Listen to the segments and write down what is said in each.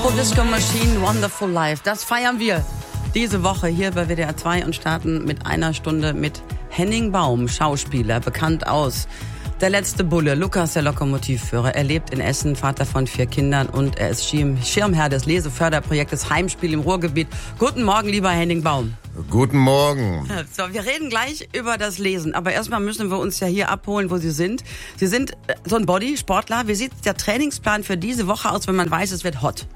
Disco Machine, Wonderful Life. Das feiern wir diese Woche hier bei WDR 2 und starten mit einer Stunde mit Henning Baum, Schauspieler, bekannt aus Der letzte Bulle, Lukas, der Lokomotivführer. Er lebt in Essen, Vater von 4 Kindern und er ist Schirmherr des Leseförderprojektes Heimspiel im Ruhrgebiet. Guten Morgen, lieber Henning Baum. Guten Morgen. So, wir reden gleich über das Lesen, aber erstmal müssen wir uns ja hier abholen, wo Sie sind. Sie sind so ein Bodysportler. Wie sieht der Trainingsplan für diese Woche aus, wenn man weiß, es wird hot?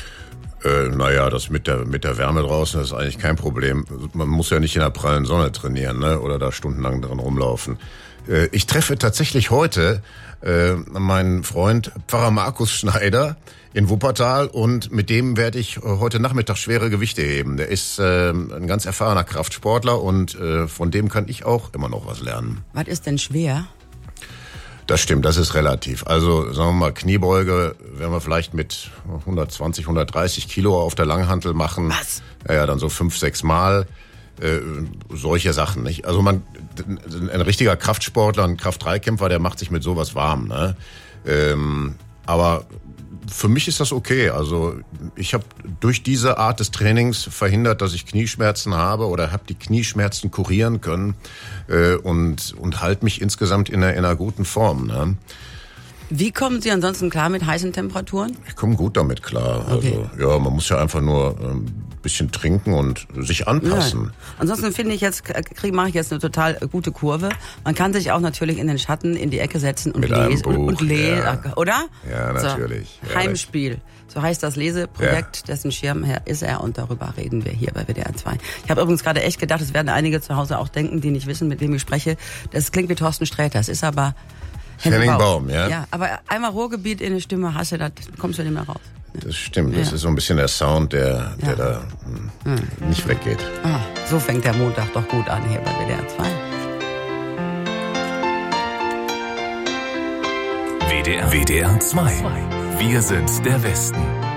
Naja, das mit der Wärme draußen ist eigentlich kein Problem. Man muss ja nicht in der prallen Sonne trainieren, ne? Oder da stundenlang dran rumlaufen. Ich treffe tatsächlich heute meinen Freund Pfarrer Markus Schneider in Wuppertal und mit dem werde ich heute Nachmittag schwere Gewichte heben. Der ist ein ganz erfahrener Kraftsportler und von dem kann ich auch immer noch was lernen. Was ist denn schwer? Das stimmt, das ist relativ. Also sagen wir mal, Kniebeuge werden wir vielleicht mit 120, 130 Kilo auf der Langhantel machen. Was? Ja, dann so 5, 6 Mal. Solche Sachen, nicht? Also ein richtiger Kraftsportler, ein Kraft-3-Kämpfer, der macht sich mit sowas warm, ne? Aber für mich ist das okay. Also ich habe durch diese Art des Trainings verhindert, dass ich Knieschmerzen habe oder habe die Knieschmerzen kurieren können und halte mich insgesamt in einer guten Form, ne? Wie kommen Sie ansonsten klar mit heißen Temperaturen? Ich komme gut damit klar. Okay. Also ja, man muss ja einfach nur ein bisschen trinken und sich anpassen. Ja. Ansonsten finde ich mache ich jetzt eine total gute Kurve. Man kann sich auch natürlich in den Schatten in die Ecke setzen und lesen ja. Oder? Ja, natürlich. So, Heimspiel. So heißt das Leseprojekt, dessen Schirmherr ist er und darüber reden wir hier bei WDR 2. Ich habe übrigens gerade echt gedacht, es werden einige zu Hause auch denken, die nicht wissen, mit wem ich spreche. Das klingt wie Thorsten Sträter, es ist aber Henning Baum, ja. Ja, aber einmal Ruhrgebiet in der Stimme hast du, da kommst du nicht mehr raus. Das stimmt, das ist so ein bisschen der Sound, der da nicht weggeht. Ah, so fängt der Montag doch gut an hier bei WDR 2. WDR 2. Wir sind der Westen.